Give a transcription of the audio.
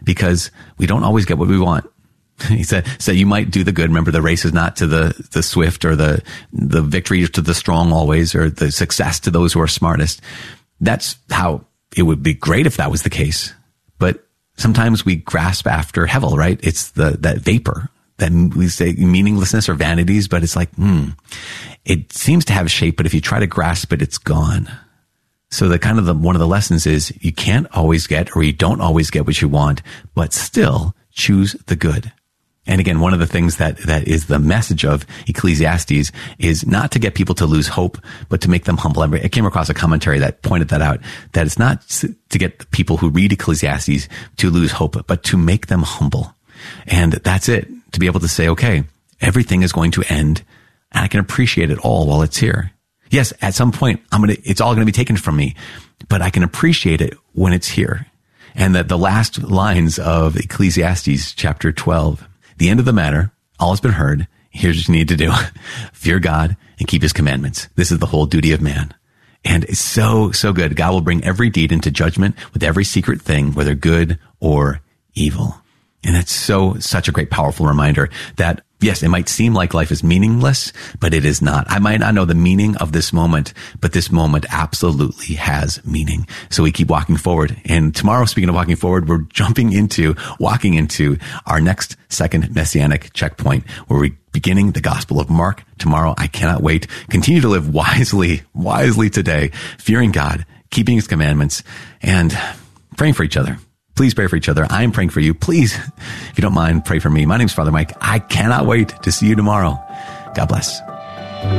because we don't always get what we want. He said, so you might do the good. Remember, the race is not to the swift, or the victory to the strong always, or the success to those who are smartest. That's how it would be great if that was the case. But sometimes we grasp after hevel, right? It's that vapor that we say meaninglessness or vanities, but it's like, it seems to have shape, but if you try to grasp it, it's gone. So one of the lessons is you can't always get, or you don't always get what you want, but still choose the good. And again, one of the things that is the message of Ecclesiastes is not to get people to lose hope, but to make them humble. I came across a commentary that pointed that out, that it's not to get the people who read Ecclesiastes to lose hope, but to make them humble. And that's it, to be able to say, okay, everything is going to end, and I can appreciate it all while it's here. Yes, at some point, it's all going to be taken from me, but I can appreciate it when it's here. And that the last lines of Ecclesiastes chapter 12, the end of the matter, all has been heard. Here's what you need to do. Fear God and keep his commandments. This is the whole duty of man. And it's so, so good. God will bring every deed into judgment with every secret thing, whether good or evil. And that's such a great, powerful reminder that, yes, it might seem like life is meaningless, but it is not. I might not know the meaning of this moment, but this moment absolutely has meaning. So we keep walking forward. And tomorrow, speaking of walking forward, we're walking into our next second messianic checkpoint, where we're beginning the Gospel of Mark tomorrow. I cannot wait. Continue to live wisely today, fearing God, keeping his commandments, and praying for each other. Please pray for each other. I am praying for you. Please, if you don't mind, pray for me. My name's Father Mike. I cannot wait to see you tomorrow. God bless.